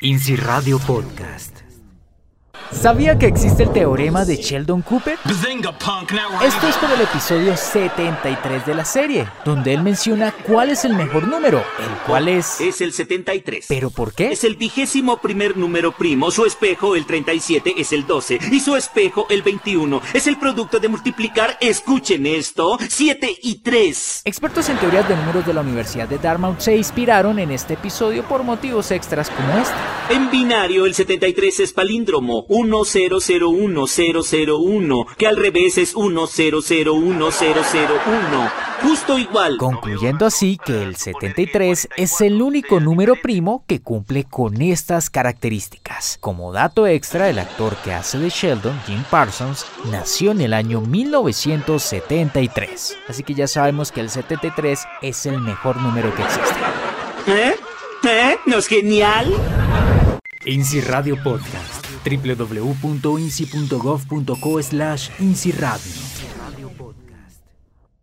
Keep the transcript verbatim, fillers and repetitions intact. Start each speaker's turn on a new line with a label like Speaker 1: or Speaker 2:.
Speaker 1: INSI Radio Podcast.
Speaker 2: ¿Sabía que existe el teorema de Sheldon Cooper? Esto es por el episodio setenta y tres de la serie, donde él menciona cuál es el mejor número, el cual es...
Speaker 3: Es el setenta y tres.
Speaker 2: ¿Pero por qué?
Speaker 3: Es el vigésimo primer número primo, su espejo el treinta y siete es el doce y su espejo el veintiuno. Es el producto de multiplicar, escuchen esto, siete y tres.
Speaker 2: Expertos en teorías de números de la Universidad de Dartmouth se inspiraron en este episodio por motivos extras como este.
Speaker 3: En binario el setenta y tres es palíndromo, uno cero cero uno cero cero uno, que al revés es uno cero cero uno cero cero uno, justo igual.
Speaker 2: Concluyendo así que el setenta y tres es el único número primo que cumple con estas características. Como dato extra, el actor que hace de Sheldon, Jim Parsons, nació en el año mil novecientos setenta y tres. Así que ya sabemos que el setenta y tres es el mejor número que existe.
Speaker 3: ¿Eh? ¿Eh? ¿No es genial?
Speaker 1: INSI Radio Podcast. doble u doble u doble u punto insi punto gov punto co slash INSI Radio.